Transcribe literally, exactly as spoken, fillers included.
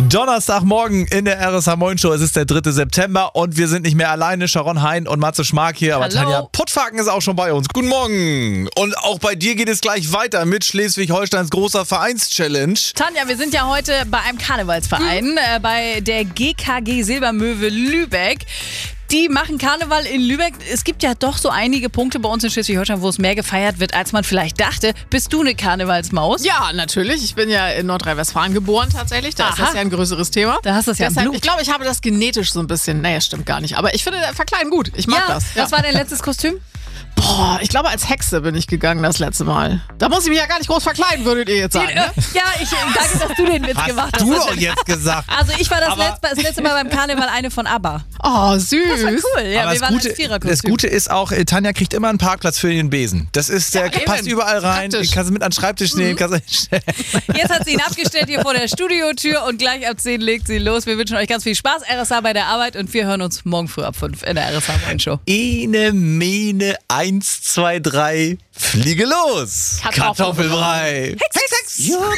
Donnerstagmorgen in der R S H Moin Show. Es ist der dritte September und wir sind nicht mehr alleine. Sharon Hein und Matze Schmark hier, aber Hallo. Tanja Puttfaken ist auch schon bei uns. Guten Morgen. Und auch bei dir geht es gleich weiter mit Schleswig-Holsteins großer Vereinschallenge. Tanja, wir sind ja heute bei einem Karnevalsverein, mhm. äh, bei der G K G Silbermöwe Lübeck. Die machen Karneval in Lübeck. Es gibt ja doch so einige Punkte bei uns in Schleswig-Holstein, wo es mehr gefeiert wird, als man vielleicht dachte. Bist du eine Karnevalsmaus? Ja, natürlich. Ich bin ja in Nordrhein-Westfalen geboren tatsächlich. Da Aha. ist das ja ein größeres Thema. Da hast du es ja im Deshalb, Blut. Ich glaube, ich habe das genetisch so ein bisschen. Naja, stimmt gar nicht. Aber ich finde Verkleiden gut. Ich mag ja, das. Was war dein letztes Kostüm? Boah, ich glaube, als Hexe bin ich gegangen das letzte Mal. Da muss ich mich ja gar nicht groß verkleiden, würdet ihr jetzt sagen. Ne? Ja, ich äh, danke, dass du den Witz Hast gemacht hast. du doch jetzt gesagt. Also ich war das Aber- letzte, das letzte Mal beim Karneval eine von ABBA. Oh, süß. Das war cool. Ja, Aber wir das waren Gute, als Viererkostüm. das Gute ist auch, äh, Tanja kriegt immer einen Parkplatz für den Besen. Das ist, der Ja, eben. passt überall rein. Praktisch. Kannst du mit an den Schreibtisch nehmen. Kannst du hinstellen. Jetzt hat sie ihn abgestellt hier vor der Studiotür und gleich ab zehn legt sie los. Wir wünschen euch ganz viel Spaß, R S H bei der Arbeit, und wir hören uns morgen früh ab fünf in der R S H Moin Show. Ene, Mene, eins, zwei, drei, fliege los. Kartoffelbrei. Kartoffelbrei. Hex, Hex, Hex.